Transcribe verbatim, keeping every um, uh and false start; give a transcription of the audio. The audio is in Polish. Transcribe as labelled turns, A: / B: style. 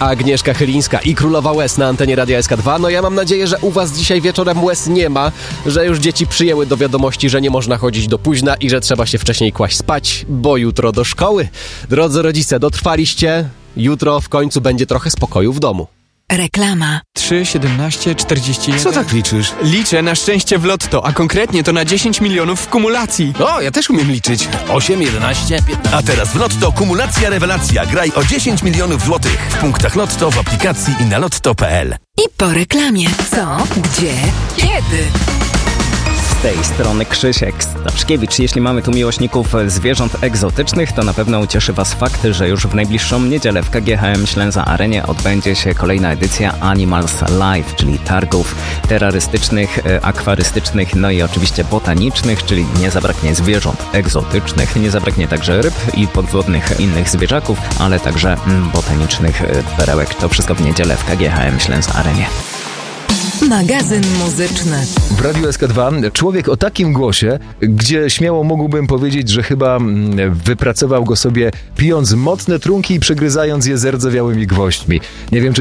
A: Agnieszka Chylińska i Królowa Łez na antenie Radia S K dwa. No ja mam nadzieję, że u was dzisiaj wieczorem łez nie ma, że już dzieci przyjęły do wiadomości, że nie można chodzić do późna i że trzeba się wcześniej kłaść spać, bo jutro do szkoły. Drodzy rodzice, dotrwaliście, jutro w końcu będzie trochę spokoju w domu.
B: Reklama.
C: trzy, siedemnaście, czterdzieści jeden.
D: Co tak liczysz?
C: Liczę na szczęście w lotto, a konkretnie to na dziesięć milionów w kumulacji.
D: O, ja też umiem liczyć.
E: osiem, jedenaście, piętnaście.
F: A teraz w Lotto kumulacja rewelacja. Graj o dziesięć milionów złotych w punktach Lotto, w aplikacji i na lotto kropka p l.
B: I po reklamie. Co? Gdzie? Kiedy?
G: Z tej strony Krzysiek Staszkiewicz. Jeśli mamy tu miłośników zwierząt egzotycznych, to na pewno ucieszy was fakt, że już w najbliższą niedzielę w K G H M Ślęza Arenie odbędzie się kolejna edycja Animals Live, czyli targów terrorystycznych, akwarystycznych, no i oczywiście botanicznych, czyli nie zabraknie zwierząt egzotycznych, nie zabraknie także ryb i podwodnych innych zwierzaków, ale także botanicznych perełek. To wszystko w niedzielę w K G H M Ślęza Arenie.
B: Magazyn muzyczny.
H: W Radiu S K dwa człowiek o takim głosie, gdzie śmiało mógłbym powiedzieć, że chyba wypracował go sobie pijąc mocne trunki i przegryzając je zardzewiałymi gwoźdźmi. Nie wiem, czy